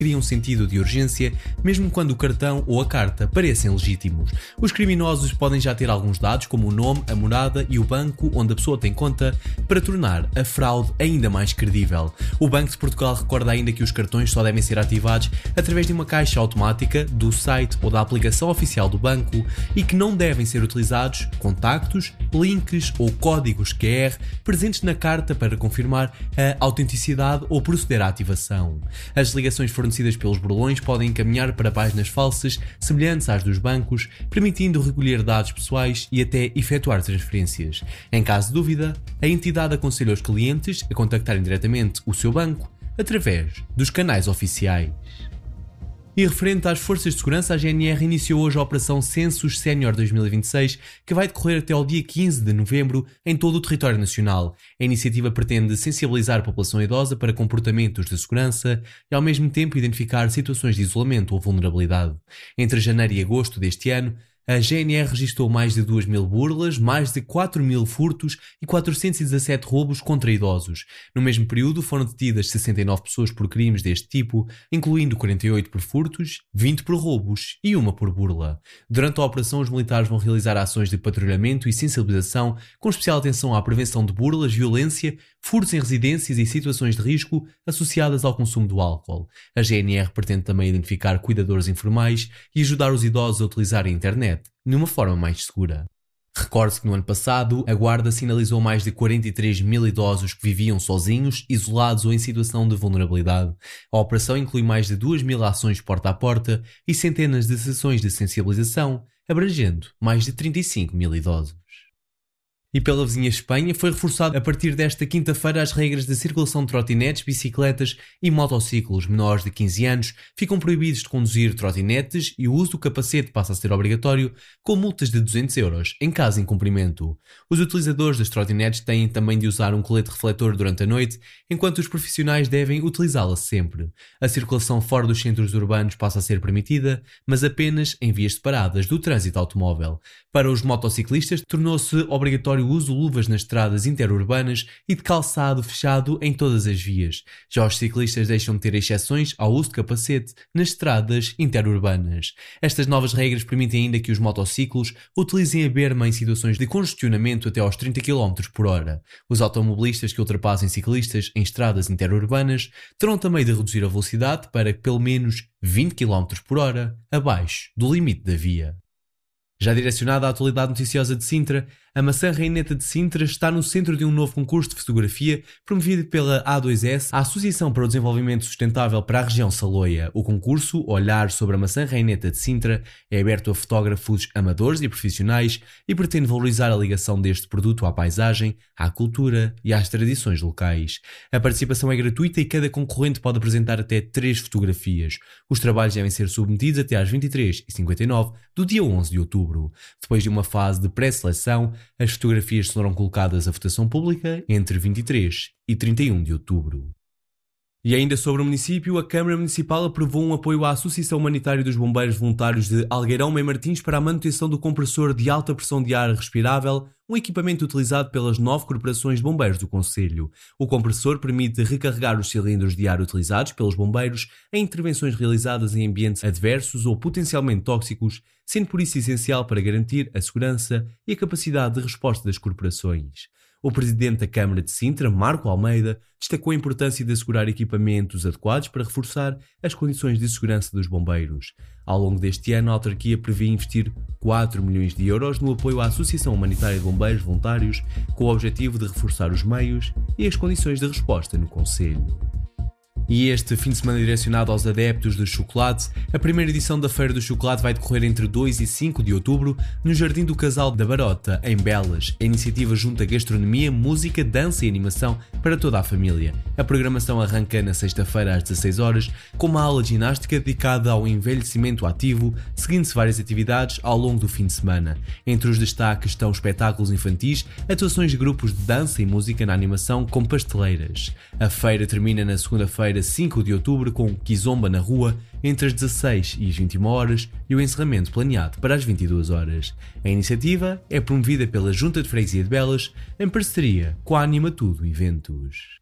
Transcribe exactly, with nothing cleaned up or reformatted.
cria um sentido de urgência, mesmo quando o cartão ou a carta parecem legítimos. Os criminosos podem já ter alguns dados, como o nome, a morada e o banco onde a pessoa tem conta, para tornar a fraude ainda mais credível. O Banco de Portugal recorda ainda que os cartões só devem ser ativados através de uma caixa automática do site ou da aplicação oficial do banco e que não devem ser utilizados contactos, links ou códigos Q R presentes na carta para confirmar a autenticidade ou proceder à ativação. As ligações fornecidas pelos burlões podem encaminhar para páginas falsas semelhantes às dos bancos, permitindo recolher dados pessoais e até efetuar transferências. Em caso de dúvida, a entidade aconselha os clientes a contactarem diretamente o seu banco através dos canais oficiais. E referente às forças de segurança, a G N R iniciou hoje a Operação Census Sénior dois mil e vinte e seis, que vai decorrer até ao dia quinze de novembro em todo o território nacional. A iniciativa pretende sensibilizar a população idosa para comportamentos de segurança e ao mesmo tempo identificar situações de isolamento ou vulnerabilidade. Entre janeiro e agosto deste ano, a G N R registrou mais de duas mil burlas, mais de quatro mil furtos e quatrocentos e dezassete roubos contra idosos. No mesmo período foram detidas sessenta e nove pessoas por crimes deste tipo, incluindo quarenta e oito por furtos, vinte por roubos e uma por burla. Durante a operação, os militares vão realizar ações de patrulhamento e sensibilização, com especial atenção à prevenção de burlas, violência, furtos em residências e situações de risco associadas ao consumo do álcool. A G N R pretende também identificar cuidadores informais e ajudar os idosos a utilizar a internet de uma forma mais segura. Recorde-se que no ano passado, a Guarda sinalizou mais de quarenta e três mil idosos que viviam sozinhos, isolados ou em situação de vulnerabilidade. A operação inclui mais de duas mil ações porta a porta e centenas de sessões de sensibilização, abrangendo mais de trinta e cinco mil idosos. E pela vizinha Espanha foi reforçado a partir desta quinta-feira as regras de circulação de trotinetes, bicicletas e motociclos. Menores de quinze anos ficam proibidos de conduzir trotinetes e o uso do capacete passa a ser obrigatório, com multas de duzentos euros em caso de incumprimento. Os utilizadores das trotinetes têm também de usar um colete refletor durante a noite, enquanto os profissionais devem utilizá-la sempre. A circulação fora dos centros urbanos passa a ser permitida, mas apenas em vias separadas do trânsito automóvel. Para os motociclistas, tornou-se obrigatório o uso de luvas nas estradas interurbanas e de calçado fechado em todas as vias. Já os ciclistas deixam de ter exceções ao uso de capacete nas estradas interurbanas. Estas novas regras permitem ainda que os motociclos utilizem a berma em situações de congestionamento até aos trinta quilómetros por hora. Os automobilistas que ultrapassem ciclistas em estradas interurbanas terão também de reduzir a velocidade para pelo menos vinte quilómetros por hora abaixo do limite da via. Já direcionada à atualidade noticiosa de Sintra, a Maçã Raineta de Sintra está no centro de um novo concurso de fotografia promovido pela A dois S, a Associação para o Desenvolvimento Sustentável para a região Saloia. O concurso, Olhar sobre a Maçã Raineta de Sintra, é aberto a fotógrafos amadores e profissionais e pretende valorizar a ligação deste produto à paisagem, à cultura e às tradições locais. A participação é gratuita e cada concorrente pode apresentar até três fotografias. Os trabalhos devem ser submetidos até às vinte e três e cinquenta e nove do dia onze de outubro. Depois de uma fase de pré-seleção, as fotografias serão colocadas à votação pública entre vinte e três e trinta e um de outubro. E ainda sobre o município, a Câmara Municipal aprovou um apoio à Associação Humanitária dos Bombeiros Voluntários de Algueirão Mãe Martins para a manutenção do compressor de alta pressão de ar respirável, um equipamento utilizado pelas nove corporações de bombeiros do concelho. O compressor permite recarregar os cilindros de ar utilizados pelos bombeiros em intervenções realizadas em ambientes adversos ou potencialmente tóxicos, sendo por isso essencial para garantir a segurança e a capacidade de resposta das corporações. O presidente da Câmara de Sintra, Marco Almeida, destacou a importância de assegurar equipamentos adequados para reforçar as condições de segurança dos bombeiros. Ao longo deste ano, a autarquia prevê investir quatro milhões de euros no apoio à Associação Humanitária de Bombeiros Voluntários, com o objetivo de reforçar os meios e as condições de resposta no concelho. E este fim de semana direcionado aos adeptos do chocolate, a primeira edição da Feira do Chocolate vai decorrer entre dois e cinco de outubro no Jardim do Casal da Barota, em Belas. A iniciativa junta gastronomia, música, dança e animação para toda a família. A programação arranca na sexta-feira às dezasseis horas, com uma aula de ginástica dedicada ao envelhecimento ativo, seguindo-se várias atividades ao longo do fim de semana. Entre os destaques estão espetáculos infantis, atuações de grupos de dança e música na animação com pasteleiras. A feira termina na segunda-feira, cinco de outubro, com Kizomba na rua entre as dezasseis e as vinte e uma horas e o encerramento planeado para as vinte e duas horas. A iniciativa é promovida pela Junta de Freguesia de Belas em parceria com a Anima Tudo Eventos.